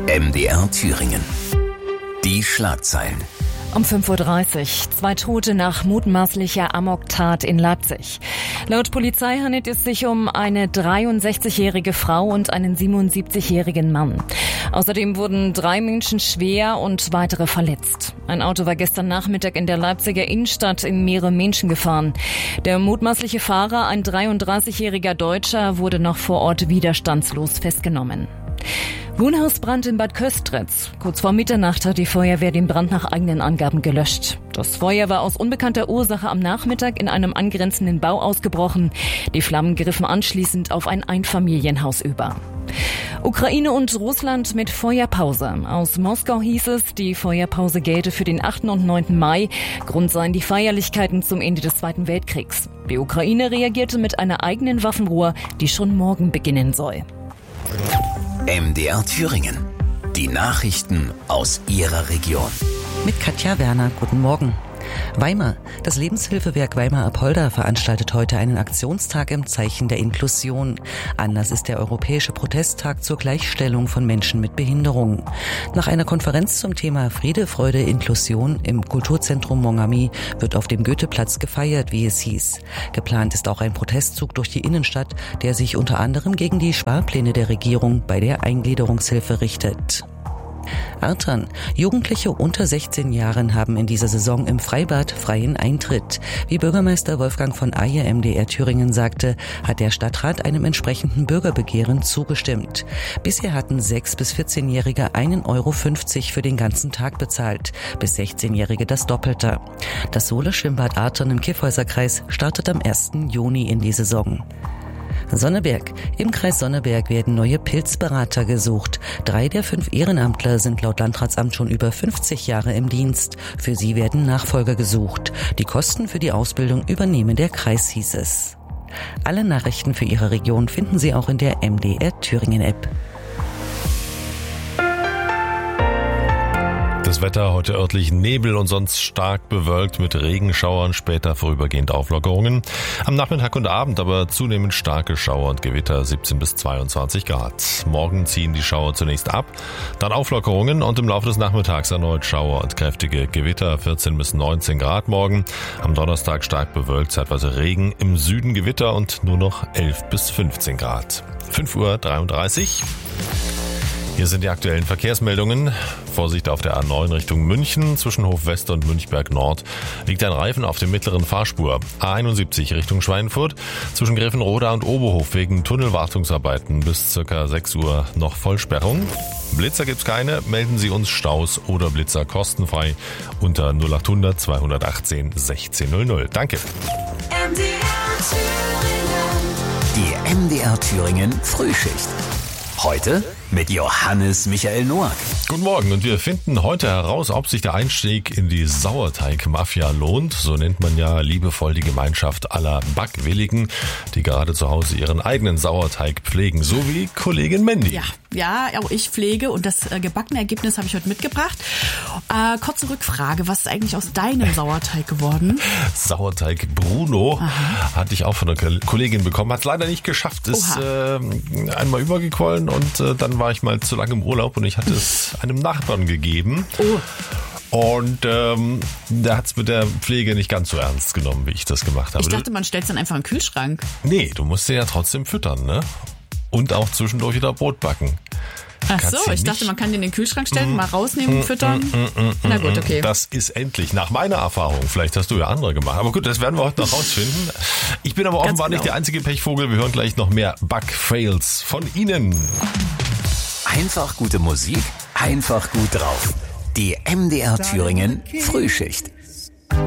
MDR Thüringen. Die Schlagzeilen. Um 5.30 Uhr. 2 Tote nach mutmaßlicher Amoktat in Leipzig. Laut Polizei handelt es sich um eine 63-jährige Frau und einen 77-jährigen Mann. Außerdem wurden 3 Menschen schwer und weitere verletzt. Ein Auto war gestern Nachmittag in der Leipziger Innenstadt in mehrere Menschen gefahren. Der mutmaßliche Fahrer, ein 33-jähriger Deutscher, wurde noch vor Ort widerstandslos festgenommen. Wohnhausbrand in Bad Köstritz. Kurz vor Mitternacht hat die Feuerwehr den Brand nach eigenen Angaben gelöscht. Das Feuer war aus unbekannter Ursache am Nachmittag in einem angrenzenden Bau ausgebrochen. Die Flammen griffen anschließend auf ein Einfamilienhaus über. Ukraine und Russland mit Feuerpause. Aus Moskau hieß es, die Feuerpause gelte für den 8. und 9. Mai. Grund seien die Feierlichkeiten zum Ende des Zweiten Weltkriegs. Die Ukraine reagierte mit einer eigenen Waffenruhe, die schon morgen beginnen soll. MDR Thüringen. Die Nachrichten aus Ihrer Region. Mit Katja Werner, guten Morgen. Weimar. Das Lebenshilfewerk Weimar-Apolda veranstaltet heute einen Aktionstag im Zeichen der Inklusion. Anlass ist der Europäische Protesttag zur Gleichstellung von Menschen mit Behinderung. Nach einer Konferenz zum Thema Friede, Freude, Inklusion im Kulturzentrum Mongami wird auf dem Goetheplatz gefeiert, wie es hieß. Geplant ist auch ein Protestzug durch die Innenstadt, der sich unter anderem gegen die Sparpläne der Regierung bei der Eingliederungshilfe richtet. Artern. Jugendliche unter 16 Jahren haben in dieser Saison im Freibad freien Eintritt. Wie Bürgermeister Wolfgang von Aje MDR Thüringen sagte, hat der Stadtrat einem entsprechenden Bürgerbegehren zugestimmt. Bisher hatten 6- bis 14-Jährige 1,50 Euro für den ganzen Tag bezahlt, bis 16-Jährige das Doppelte. Das Sohle-Schwimmbad Artern im Kyffhäuserkreis startet am 1. Juni in die Saison. Sonneberg. Im Kreis Sonneberg werden neue Pilzberater gesucht. 3 der 5 Ehrenamtler sind laut Landratsamt schon über 50 Jahre im Dienst. Für sie werden Nachfolger gesucht. Die Kosten für die Ausbildung übernehme der Kreis, hieß es. Alle Nachrichten für Ihre Region finden Sie auch in der MDR Thüringen App. Das Wetter heute örtlich Nebel und sonst stark bewölkt mit Regenschauern, später vorübergehend Auflockerungen. Am Nachmittag und Abend aber zunehmend starke Schauer und Gewitter, 17 bis 22 Grad. Morgen ziehen die Schauer zunächst ab, dann Auflockerungen und im Laufe des Nachmittags erneut Schauer und kräftige Gewitter, 14 bis 19 Grad morgen. Am Donnerstag stark bewölkt, zeitweise Regen, im Süden Gewitter und nur noch 11 bis 15 Grad. 5.33 Uhr. Hier sind die aktuellen Verkehrsmeldungen. Vorsicht auf der A9 Richtung München. Zwischen Hof West und Münchberg Nord liegt ein Reifen auf der mittleren Fahrspur. A71 Richtung Schweinfurt. Zwischen Grevenroda und Oberhof wegen Tunnelwartungsarbeiten bis ca. 6 Uhr noch Vollsperrung. Blitzer gibt's keine. Melden Sie uns Staus oder Blitzer kostenfrei unter 0800 218 1600. Danke. Die MDR Thüringen Frühschicht. Heute mit Johannes Michael Noack. Guten Morgen und wir finden heute heraus, ob sich der Einstieg in die Sauerteig-Mafia lohnt. So nennt man ja liebevoll die Gemeinschaft aller Backwilligen, die gerade zu Hause ihren eigenen Sauerteig pflegen, so wie Kollegin Mandy. Ja, auch ich pflege und das gebackene Ergebnis habe ich heute mitgebracht. Kurze Rückfrage, was ist eigentlich aus deinem Sauerteig geworden? Sauerteig Bruno hatte ich auch von einer Kollegin bekommen, hat es leider nicht geschafft, ist einmal übergequollen und dann war ich mal zu lange im Urlaub und ich hatte es einem Nachbarn gegeben. Und der hat es mit der Pflege nicht ganz so ernst genommen, wie ich das gemacht habe. Ich dachte, man stellt es dann einfach in den Kühlschrank. Nee, du musst den ja trotzdem füttern, ne? Und auch zwischendurch wieder Brot backen. Ach so, ich dachte, man kann den in den Kühlschrank stellen, mal rausnehmen, füttern. Na gut, okay. Das ist endlich, nach meiner Erfahrung. Vielleicht hast du ja andere gemacht. Aber gut, das werden wir heute noch rausfinden. Ich bin aber offenbar nicht der einzige Pechvogel. Wir hören gleich noch mehr Backfails von Ihnen. Einfach gute Musik, einfach gut drauf. Die MDR Thüringen Frühschicht.